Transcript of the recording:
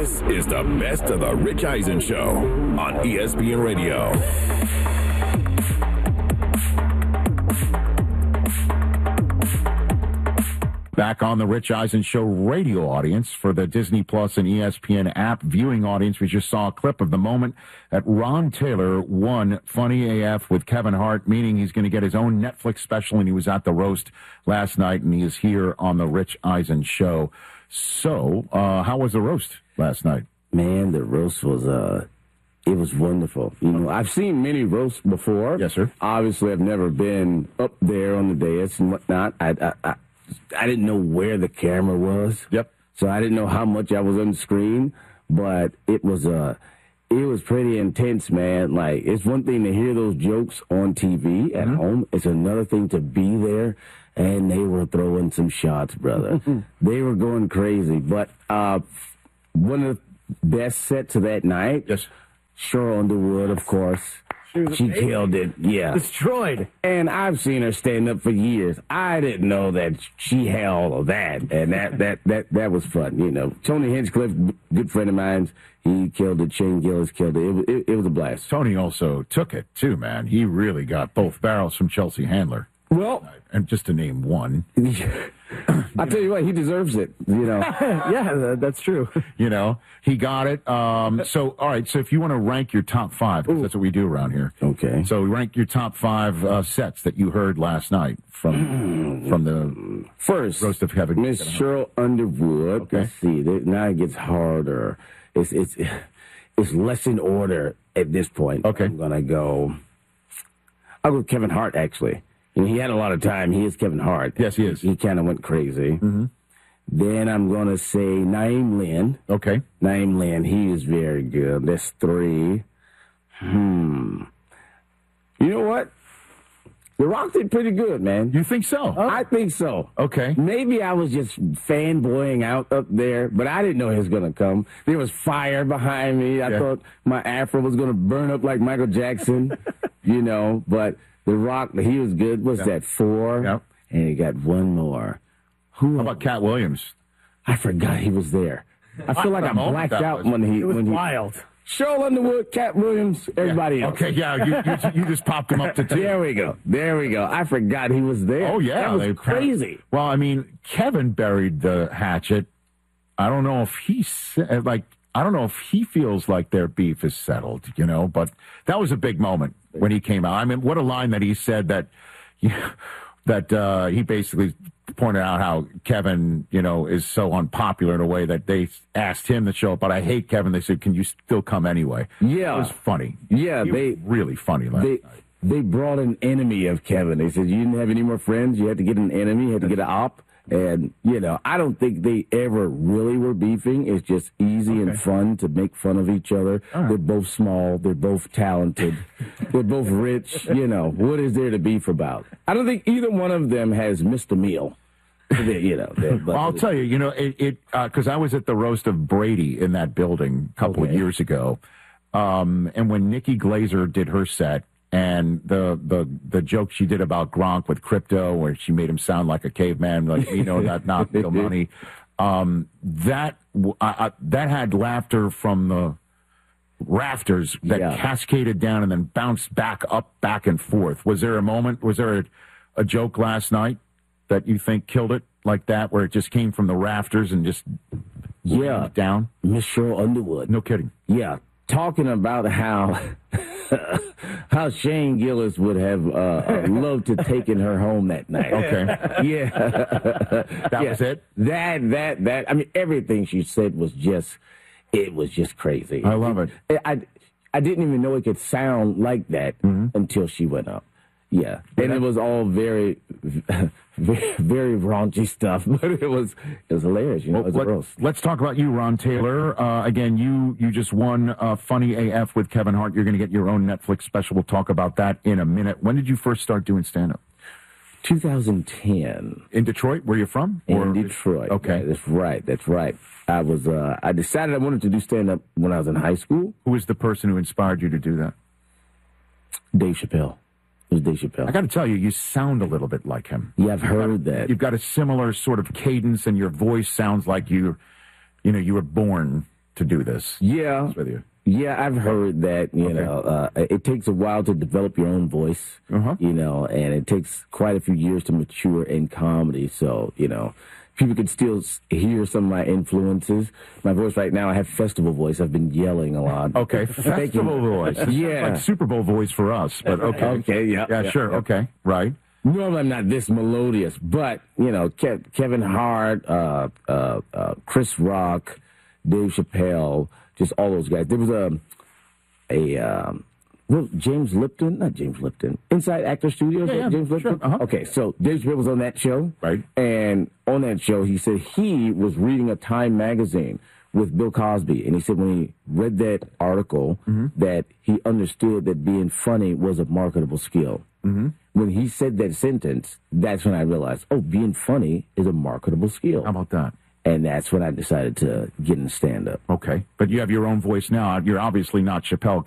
This is the best of the Rich Eisen Show on ESPN Radio. Back on the Rich Eisen Show radio audience for the Disney Plus and ESPN app viewing audience. We just saw a clip of the moment that Ron Taylor won Funny AF with Kevin Hart, meaning he's going to get his own Netflix special, and he was at the roast last night, and he is here on the Rich Eisen Show. So, how was the roast last night? Man, the roast was, it was wonderful. You know, I've seen many roasts before. Yes, sir. Obviously, I've never been up there on the dais and whatnot. I didn't know where the camera was. Yep. So I didn't know how much I was on screen, but it was pretty intense, man. Like, it's one thing to hear those jokes on TV at home. It's another thing to be there, and they were throwing some shots, brother. They were going crazy. But one of the best sets of that night, yes, Cheryl Underwood, of course. She killed it, yeah. Destroyed. And I've seen her stand up for years. I didn't know that she had all of that. And that was fun, you know. Tony Hinchcliffe, good friend of mine, he killed it. Shane Gillis killed it. It was a blast. Tony also took it, too, man. He really got both barrels from Chelsea Handler. Well, and just to name one. I'll tell you what, he deserves it, you know. Yeah, that's true. You know, he got it. So, all right, so if you want to rank your top five, because that's what we do around here. Okay. So rank your top five sets that you heard last night from the first roast of Kevin. Miss Cheryl Underwood. Okay. Let's see. Now it gets harder. It's less in order at this point. Okay. I'll go Kevin Hart, actually. You know, he had a lot of time. He is Kevin Hart. Yes, he is. He kind of went crazy. Mm-hmm. Then I'm going to say Naeem Lynn. Okay. Naeem Lynn, he is very good. That's three. You know what? The Rock did pretty good, man. You think so? I think so. Okay. Maybe I was just fanboying out up there, but I didn't know he was going to come. There was fire behind me. I thought my afro was going to burn up like Michael Jackson, you know, but The Rock, he was good. What's that, four? Yep. And he got one more. How about Cat Williams? I forgot he was there. I feel like I blacked out when he... It was wild. Cheryl Underwood, Cat Williams, everybody else. Okay, yeah, you just popped him up to two. There we go. I forgot he was there. Oh, yeah. That was crazy. Well, I mean, Kevin buried the hatchet. I don't know if I don't know if he feels like their beef is settled, you know, but that was a big moment when he came out. I mean, what a line that he said that he basically pointed out how Kevin, you know, is so unpopular in a way that they asked him to show up, but I hate Kevin. They said, can you still come anyway? Yeah. It was funny. Yeah. He was really funny last night. They brought an enemy of Kevin. They said, you didn't have any more friends. You had to get an enemy. You had to get an op. And, you know, I don't think they ever really were beefing. It's just easy and fun to make fun of each other. Right. They're both small. They're both talented. They're both rich. You know, what is there to beef about? I don't think either one of them has missed a meal. You know, well, I'll tell you, you know, because I was at the roast of Brady in that building a couple of years ago. And when Nikki Glazer did her set, and the joke she did about Gronk with crypto, where she made him sound like a caveman, like, you know, that not real money, that had laughter from the rafters that cascaded down and then bounced back and forth. Was there a moment? Was there a joke last night that you think killed it like that, where it just came from the rafters and just down? Miss Cheryl Underwood. No kidding. Yeah. Talking about how Shane Gillis would have loved to taken her home that night. Okay. Yeah. That was it? That. I mean, everything she said was just crazy. I love it. I didn't even know it could sound like that until she went up. Yeah. And it was all very, very raunchy stuff, but it was hilarious. You know, it was a roast. Let's talk about you, Ron Taylor. Again, you just won Funny AF with Kevin Hart. You're going to get your own Netflix special. We'll talk about that in a minute. When did you first start doing stand-up? 2010. In Detroit? Where you from? In Detroit. Okay. Yeah, that's right. I decided I wanted to do stand-up when I was in high school. Who was the person who inspired you to do that? Dave Chappelle. It was Dave Chappelle. I got to tell you, you sound a little bit like him. Yeah, I've heard that. You've got a similar sort of cadence, and your voice sounds like you were born to do this. Yeah. With you. Yeah, I've heard that, you know, it takes a while to develop your own voice, you know, and it takes quite a few years to mature in comedy. So, you know, people can still hear some of my influences. My voice right now, I have festival voice. I've been yelling a lot. Okay, festival voice. Yeah. Like Super Bowl voice for us, but okay. Okay, Yeah, sure, okay, right. Normally I'm not this melodious, but, you know, Kevin Hart, Chris Rock, Dave Chappelle, just all those guys. There was James Lipton, not James Lipton, Inside Actor Studios, Yeah, James Lipton. sure, Okay, so Dave Chappelle was on that show, Right. And on that show, he said he was reading a Time magazine with Bill Cosby, and he said when he read that article that he understood that being funny was a marketable skill. When he said that sentence, that's when I realized, oh, being funny is a marketable skill. How about that? And that's when I decided to get in stand-up. Okay, but you have your own voice now. You're obviously not Chappelle